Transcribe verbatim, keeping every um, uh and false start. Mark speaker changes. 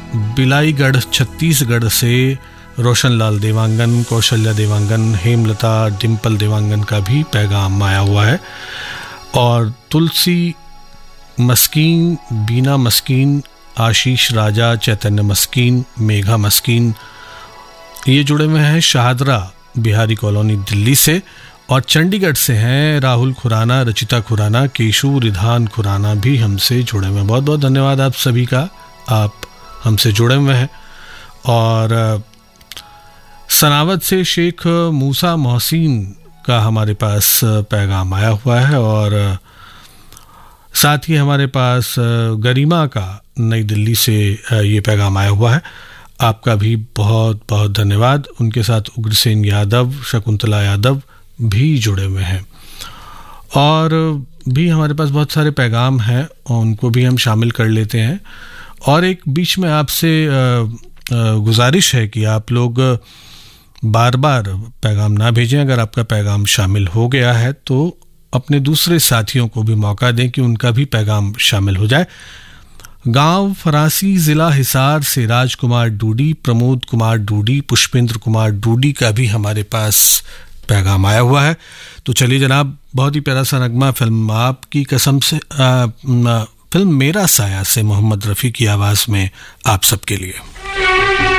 Speaker 1: बिलाईगढ़ छत्तीसगढ़ से रोशनलाल देवांगन, कौशल्या देवांगन, हेमलता, डिम्पल देवांगन का भी पैगाम आया हुआ है। और तुलसी मस्कीन, बीना मस्कीन, आशीष राजा, चैतन्य मस्कीन, मेघा मस्कीन, ये जुड़े हुए हैं शाहदरा बिहारी कॉलोनी दिल्ली से। और चंडीगढ़ से हैं राहुल खुराना, रचिता खुराना, केशु रिधान खुराना भी हमसे जुड़े हुए हैं। बहुत बहुत धन्यवाद आप सभी का, आप हमसे जुड़े हुए हैं। और सनावद से शेख मूसा मोहसिन का हमारे पास पैगाम आया हुआ है। और साथ ही हमारे पास गरिमा का नई दिल्ली से ये पैगाम आया हुआ है। आपका भी बहुत बहुत धन्यवाद। उनके साथ उग्रसेन यादव, शकुंतला यादव भी जुड़े हुए हैं। और भी हमारे पास बहुत सारे पैगाम हैं, उनको भी हम शामिल कर लेते हैं। और एक बीच में आपसे गुजारिश है कि आप लोग बार बार पैगाम ना भेजें। अगर आपका पैगाम शामिल हो गया है तो अपने दूसरे साथियों को भी मौका दें कि उनका भी पैगाम शामिल हो जाए। गांव फरासी, ज़िला हिसार से राजकुमार डूडी, प्रमोद कुमार डूडी, पुष्पेंद्र कुमार डूडी का भी हमारे पास पैगाम आया हुआ है। तो चलिए जनाब, बहुत ही प्यारा सा नगमा फिल्म आपकी कसम से आ, आ, फिल्म मेरा साया से मोहम्मद रफ़ी की आवाज़ में आप सबके लिए।